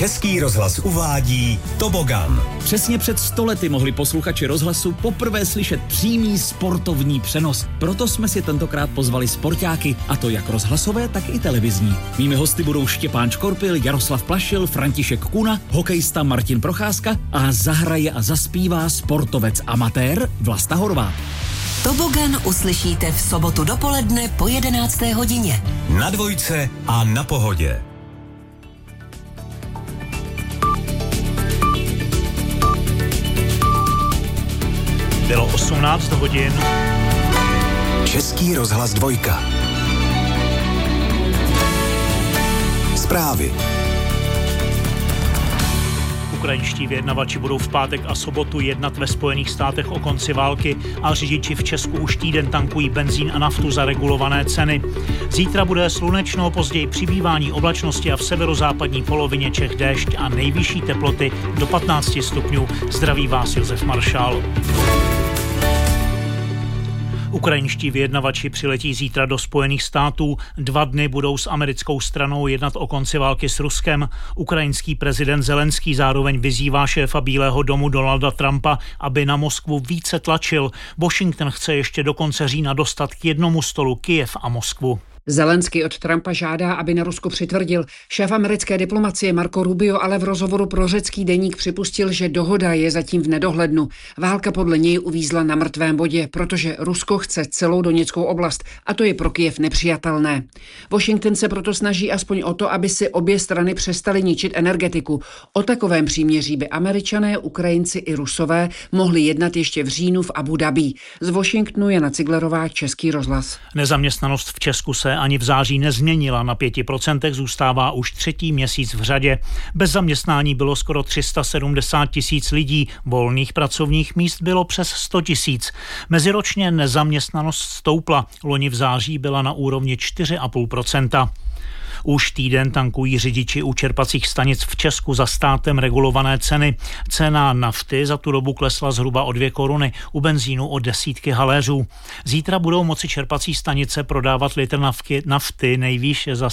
Český rozhlas uvádí Tobogan. Přesně před 100 lety mohli posluchači rozhlasu poprvé slyšet přímý sportovní přenos. Proto jsme si tentokrát pozvali sportáky, a to jak rozhlasové, tak i televizní. Mými hosty budou Štěpán Škorpil, Jaroslav Plašil, František Kuna, hokejista Martin Procházka a zahraje a zaspívá sportovec amatér Vlasta Horváth. Tobogan uslyšíte v sobotu dopoledne po 11. hodině. Na Dvojce a na Pohodě. Bylo 18 hodin. Český rozhlas Dvojka. Zprávy. Ukrajinští vyjednavači budou v pátek a sobotu jednat ve Spojených státech o konci války a řidiči v Česku už týden tankují benzín a naftu za regulované ceny. Zítra bude slunečno, později přibývání oblačnosti a v severozápadní polovině Čech déšť a nejvyšší teploty do 15 stupňů. Zdraví vás Josef Maršál. Ukrajinští vyjednavači přiletí zítra do Spojených států. 2 dny budou s americkou stranou jednat o konci války s Ruskem. Ukrajinský prezident Zelenský zároveň vyzývá šéfa Bílého domu Donalda Trumpa, aby na Moskvu více tlačil. Washington chce ještě do konce října dostat k jednomu stolu Kyjev a Moskvu. Zelenský od Trumpa žádá, aby na Rusko přitvrdil. Šéf americké diplomacie Marco Rubio ale v rozhovoru pro řecký deník připustil, že dohoda je zatím v nedohlednu. Válka podle něj uvízla na mrtvém bodě, protože Rusko chce celou Doněckou oblast a to je pro Kyjev nepřijatelné. Washington se proto snaží aspoň o to, aby si obě strany přestaly ničit energetiku. O takovém příměří by Američané, Ukrajinci i Rusové mohli jednat ještě v říjnu v Abu Dhabi. Z Washingtonu Jana Ciglerová, Český rozhlas. Nezaměstnanost v Česku se ani v září nezměnila, na 5%, zůstává už 3. měsíc v řadě. Bez zaměstnání bylo skoro 370 000 lidí, volných pracovních míst bylo přes 100 000. Meziročně nezaměstnanost stoupla, loni v září byla na úrovni 4,5%. Už týden tankují řidiči u čerpacích stanic v Česku za státem regulované ceny. Cena nafty za tu dobu klesla zhruba o 2 koruny, u benzínu o desítky haléřů. Zítra budou moci čerpací stanice prodávat litr nafty nejvýš za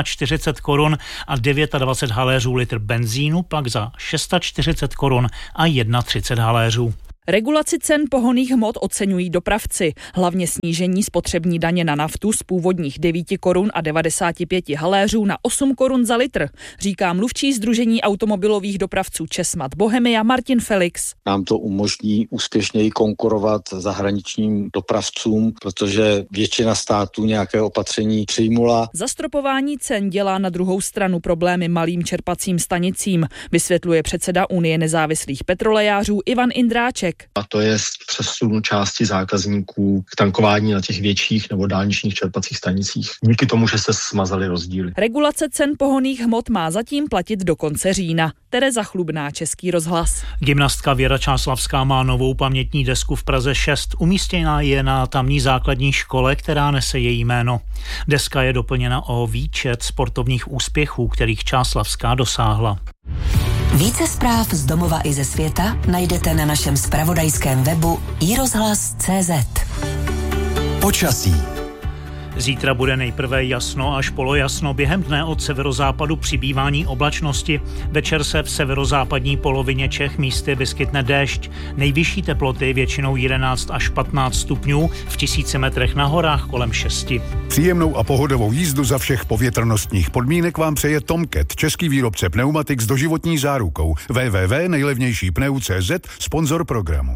47 korun a 29 haléřů litr benzínu, pak za 640 korun a 31 haléřů. Regulaci cen pohonných hmot oceňují dopravci. Hlavně snížení spotřební daně na naftu z původních 9 korun a 95 haléřů na 8 korun za litr, říká mluvčí Sdružení automobilových dopravců Česmat Bohemia Martin Felix. Nám to umožní úspěšněji konkurovat zahraničním dopravcům, protože většina států nějaké opatření přijmula. Zastropování cen dělá na druhou stranu problémy malým čerpacím stanicím, vysvětluje předseda Unie nezávislých petrolejářů Ivan Indráček. A to je přesun části zákazníků k tankování na těch větších nebo dálničních čerpacích stanicích. Díky tomu, že se smazaly rozdíly. Regulace cen pohonných hmot má zatím platit do konce října. Tereza Chlubná, Český rozhlas. Gymnastka Věra Čáslavská má novou pamětní desku v Praze 6. Umístěná je na tamní základní škole, která nese její jméno. Deska je doplněna o výčet sportovních úspěchů, kterých Čáslavská dosáhla. Více zpráv z domova i ze světa najdete na našem zpravodajském webu iRozhlas.cz. Počasí. Zítra bude nejprve jasno až polojasno, během dne od severozápadu přibývání oblačnosti. Večer se v severozápadní polovině Čech místy vyskytne déšť. Nejvyšší teploty většinou 11 až 15 stupňů, v 1000 metrech na horách kolem 6. Příjemnou a pohodovou jízdu za všech povětrnostních podmínek vám přeje Tomcat, český výrobce pneumatik s doživotní zárukou. www.nejlevnějšípneu.cz, sponzor programu.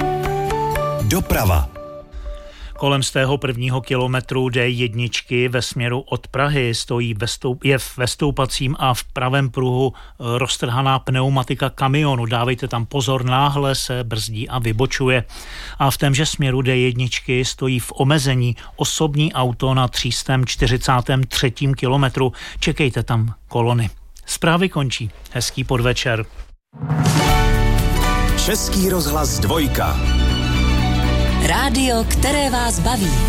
Doprava. Kolem z tého 1. kilometru D1 ve směru od Prahy je ve stoupacím a v pravém pruhu roztrhaná pneumatika kamionu. Dávejte tam pozor, náhle se brzdí a vybočuje. A v témže směru D1 stojí v omezení osobní auto na 343. kilometru. Čekejte tam kolony. Zprávy končí. Hezký podvečer. Český rozhlas Dvojka. Rádio, které vás baví.